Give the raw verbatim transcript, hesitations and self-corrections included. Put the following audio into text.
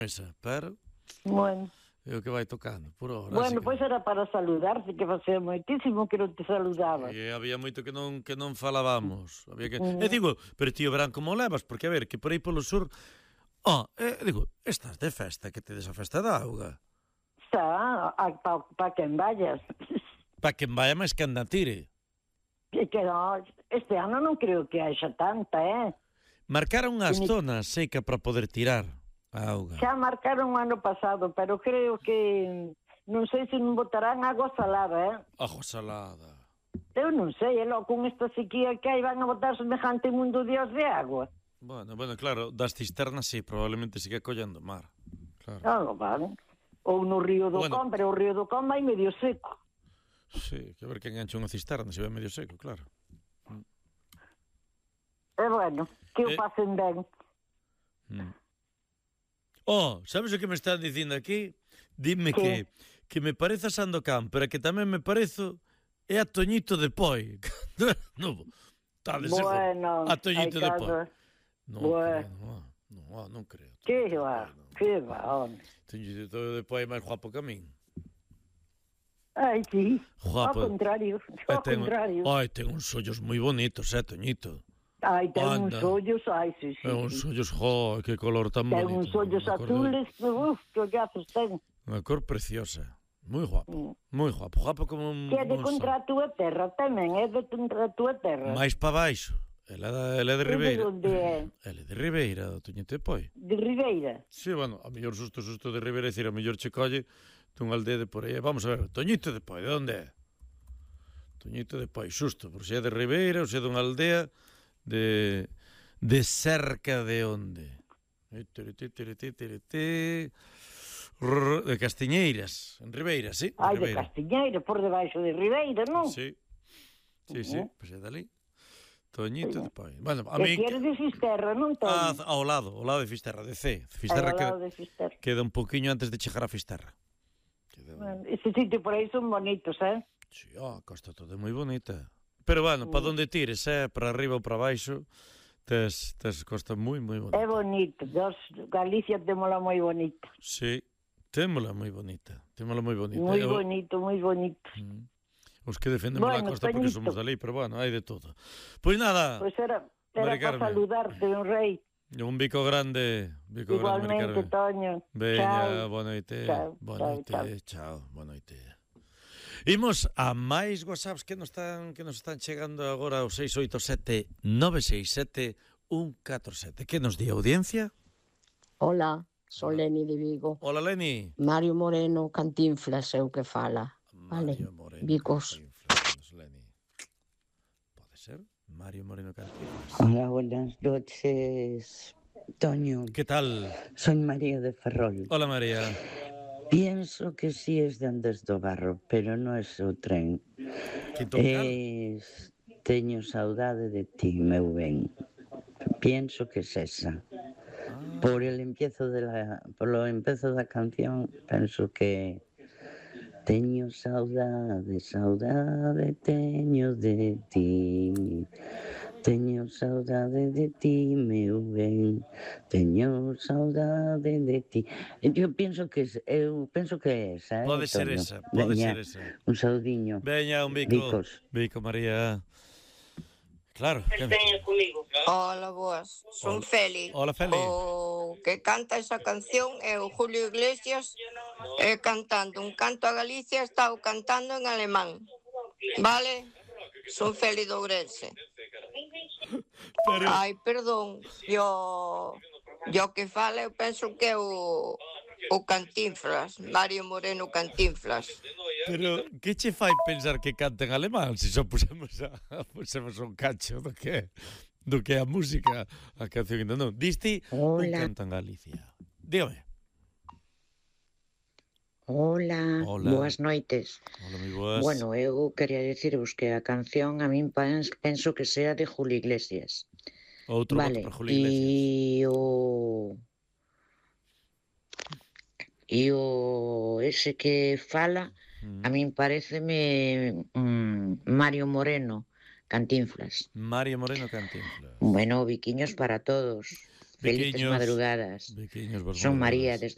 esa, pero Bueno, é o que vai tocando por hora. bueno, así pois que... era para saludarte, que facía moitísimo que non te saludabas. E había moito que non que non falábamos. Había que... Mm. E digo, pero tío verán como levas, porque a ver, que por aí polo sur... Oh, eh, digo, estás de festa, que tedes a festa da auga. Está, para pa quen vayas. Pa quen vaya máis que anda tire. E que no, este ano non creo que haxa tanta, eh? Marcaron as Tiene- zonas seca para poder tirar a auga. Xa marcaron o ano pasado, pero creo que non sei se non botarán agua salada, eh? Ajo salada. Eu non sei, é logo con esta sequía que hai van a botar semejante mundo dios de agua. Bueno, bueno, claro, das cisternas sí, probablemente siga collendo mar. Claro. Non o van. Ou no río do Bueno. Com, pero o río do Com vai medio seco. Sí, que a ver quen engancha unha cisterna, se ve medio seco, claro. E bueno, que o Eh. pasen ben. Mm. Oh, sabes o que me están dicindo aquí? Dime Que? que que me pareza Sandokan, pero que tamén me parezo é a Toñito de Poi. No, tá de seguro. Bueno, A Toñito hai de Poi. caso. No, Bueno. no, no, non creo. Que Toñito de va, Poi, non. que va, home. Toñito de Poi é máis guapo que a min. Ai, sí, Guapo. ao contrario, Ai, ao ten, contrario. ai, ten uns ollos moi bonitos, eh, Toñito. Ai, ten uns anda. ollos, ai, sí, sí. É uns sí. ollos, jo, que color tan Ten bonito. uns ollos Unha cor de- azules, uf, que ollazos ten. Unha cor preciosa. Moi guapo, Mm. moi guapo. Guapo como un... Que é de un contra sol. a túa terra tamén, é de contra a túa terra. Mais pa baixo. Ela é da- ela é de E de Ribeira. onde é? Ela é de Ribeira, do Toñito de Poi. De Ribeira. Sí, bueno, a mellor susto, susto de Ribeira, é dicir, a mellor che colle dunha aldea de por aí. Vamos a ver, Toñito de Poi, de onde é? Toñito de Poi, susto, por se é de Ribeira ou se é dunha aldea de de cerca de onde? Eh, tiri, tiri, tiri, tiri, tiri, tiri. Rrr, De Castiñeiras, en Ribeira, sí? Ai, de Ribeira. Castiñeira, por debaixo de Ribeira, non? Sí, sí, sí, Ujú. pois é dali. Toñito de Poi. Bueno, a Que mí... ti eres de Fisterra, non, Ah, Toni? ao lado, ao lado de Fisterra, de C. Ao Fisterra lado queda, de Fisterra. queda un poquinho antes de chegar a Fisterra. Queda... Bueno, ese sitio por aí son bonitos, eh? Sí, a costa toda é moi bonita. Pero bueno, para onde tires, eh, para arriba ou para baixo, tes, tes costa moi, moi bonita. É bonito, Dios, Galicia témola moi bonita. Sí, témola moi bonita. Témola moi bonita. Moi Eu- bonito, moi bonito. Mm. Os que defendemos Bueno, a costa porque Toñito. somos dali, pero bueno, hai de todo. Pois nada, Pois era, era Mari para Carmen. saludarte, un rei. un bico grande, bico grande, Mari Igualmente, Carmen. Toño. Veña, Chao. boa noite. Chao, Boa chao, noite, chao. chao, boa noite. Imos a máis WhatsApps que nos están que nos están chegando agora ao seis oito sete nove seis sete un catro sete. Que nos di a audiencia? Hola, son Leni de Vigo. Hola, Leni. Mario Moreno Cantinflas é o que fala. Vale, Mario Moreno Vicos. Cantinflas, Leni. Pode ser? Mario Moreno Cantinflas. Hola, buenas noches, Toño. Que tal? Soy María de Ferrol. Hola, María. Pienso que sí es de Andes do Barro, pero no es o tren. Quinto Cal? Es... Teño saudade de ti, meu ben. Pienso que es esa. Por el empiezo de la, por lo empezo da canción, penso que teño saudade, saudade teño de ti. Teño saudade de ti, meu ben. Teño saudade de ti. Eu penso que es- eu penso que é esa, eh, Pode ser Toño? esa, pode Veña, ser esa. un saudiño. Veña, un bico. Bicos. Bico, María. Claro. que- Hola, boas. Son Feli. Hola, Feli. O que canta esa canción é o Julio Iglesias e cantando un canto a Galicia está o cantando en alemán. Vale? Son Feli de Ourense. Pero, Ai, perdón. Yo, yo que fala, eu penso que é o, o Cantinflas, Mario Moreno Cantinflas. pero que che fai pensar que canta en alemán? Se só pusemos, a, pusemos un cacho do que do que é a música, a canción ainda non. Diste un Hola. canta en Galicia. Dígame. Hola, Hola. boas noites. Hola, moi boas. Bueno, eu quería dicirvos que a canción a min pens- penso que sea de Julio Iglesias. Outro Vale, voto para Julio Iglesias. e o... E o ese que fala, Mm. a min pareceme mm, Mario Moreno Cantinflas. Mario Moreno Cantinflas. Bueno, biquiños para todos. Felices Biquiños. madrugadas. Biquiños, vos Son María madrugadas. desde